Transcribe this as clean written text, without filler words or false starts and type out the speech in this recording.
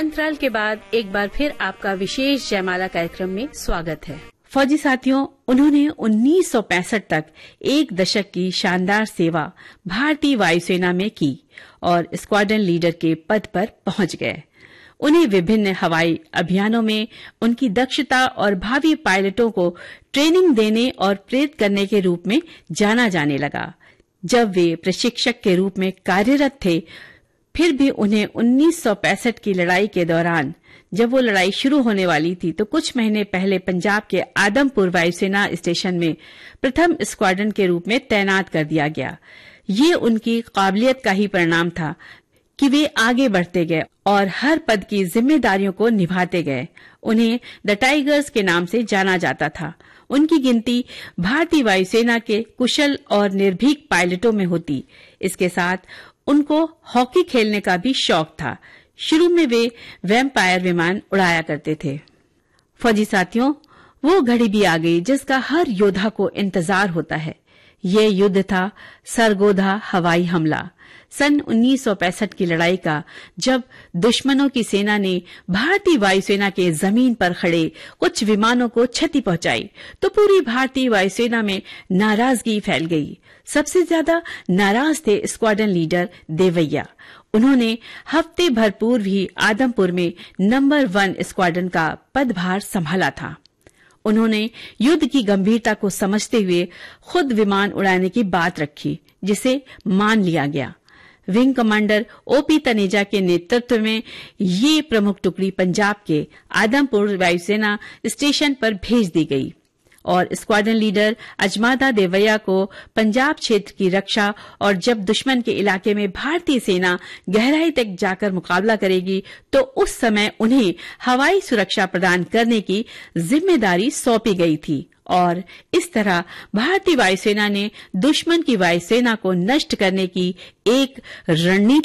अंतराल के बाद एक बार फिर आपका विशेष जयमाला कार्यक्रम में स्वागत है। फौजी साथियों, उन्होंने 1965 तक एक दशक की शानदार सेवा भारतीय वायुसेना में की और स्क्वाड्रन लीडर के पद पर पहुंच गए। उन्हें विभिन्न हवाई अभियानों में उनकी दक्षता और भावी पायलटों को ट्रेनिंग देने और प्रेरित करने के रूप में जाना जाने लगा। जब वे प्रशिक्षक के रूप में कार्यरत थे, फिर भी उन्हें 1965 की लड़ाई के दौरान, जब वो लड़ाई शुरू होने वाली थी, तो कुछ महीने पहले पंजाब के आदमपुर वायुसेना स्टेशन में प्रथम स्क्वाड्रन के रूप में तैनात कर दिया गया। ये उनकी काबिलियत का ही परिणाम था कि वे आगे बढ़ते गए और हर पद की जिम्मेदारियों को निभाते गए। उन्हें द टाइगर्स के नाम से जाना जाता था। उनकी गिनती भारतीय वायुसेना के कुशल और निर्भीक पायलटों में होती। इसके साथ उनको हॉकी खेलने का भी शौक था। शुरू में वे वैम्पायर विमान उड़ाया करते थे। फौजी साथियों, वो घड़ी भी आ गई जिसका हर योद्धा को इंतजार होता है। ये युद्ध था सरगोधा हवाई हमला। सन 1965 की लड़ाई का, जब दुश्मनों की सेना ने भारतीय वायुसेना के जमीन पर खड़े कुछ विमानों को क्षति पहुंचाई, तो पूरी भारतीय वायुसेना में नाराजगी फैल गई। सबसे ज्यादा नाराज थे स्क्वाड्रन लीडर देवैया। उन्होंने हफ्ते भर पूर्व ही आदमपुर में नंबर 1 स्क्वाड्रन का पदभार संभाला था। उन्होंने युद्ध की गंभीरता को समझते हुए खुद विमान उड़ाने की बात रखी, जिसे मान लिया गया। विंग कमांडर ओपी तनेजा के नेतृत्व में ये प्रमुख टुकड़ी पंजाब के आदमपुर वायुसेना स्टेशन पर भेज दी गई और स्क्वाड्रन लीडर अजमादा देवैया को पंजाब क्षेत्र की रक्षा और जब दुश्मन के इलाके में भारतीय सेना गहराई तक जाकर मुकाबला करेगी, तो उस समय उन्हें हवाई सुरक्षा प्रदान करने की जिम्मेदारी सौंपी गई थी। और इस तरह भारतीय वायुसेना ने दुश्मन की वायुसेना को नष्ट करने की एक रणनीति